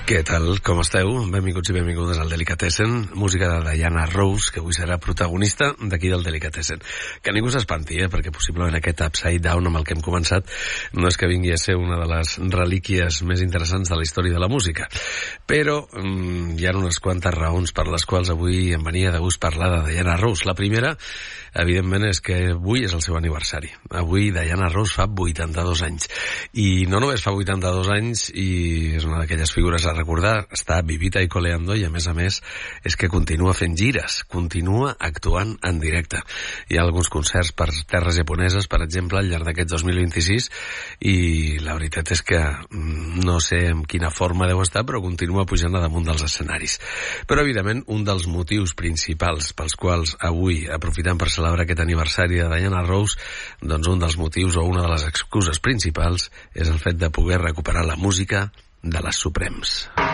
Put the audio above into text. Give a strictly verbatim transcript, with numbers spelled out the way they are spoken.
Què tal? Com esteu? Benvinguts i benvingudes al Delicatessen, música de Diana Ross, que avui serà protagonista d'aquí del Delicatessen. Que ningú s'espanti, eh? Perquè possiblement aquest Upside Down amb el que hem començat no és que vingui a ser una de les relíquies més interessants de la història de la música. Però mm, hi ha unes quantes raons per les quals avui em venia de gust parlar de Diana Ross. La primera, evidentment, és que avui és el seu aniversari. Avui Diana Ross fa vuitanta-dos anys. I no només fa vuitanta-dos anys, i és una d'aquelles figures a recordar, està vivita i coleando, i a més a més és que continua fent gires, continua actuant en directe. Hi ha alguns concerts per terres japoneses, per exemple, al llarg d'aquest dos mil vint-i-sis, i la veritat és que no sé en quina forma deu estar, però continua pujant a damunt dels escenaris. Però, evidentment, un dels motius principals pels quals avui, aprofitant per celebrar aquest aniversari de Diana Ross, doncs un dels motius o una de les excuses principals és el fet de poder recuperar la música de les Supremes.